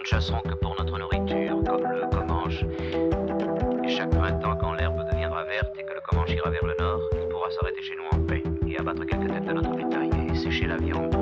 ne chasserons que pour notre nourriture, comme le comanche. Et chaque printemps, quand l'herbe deviendra verte et que le comanche ira vers le nord, il pourra s'arrêter chez nous en paix et abattre quelques têtes de notre bétail et sécher la viande.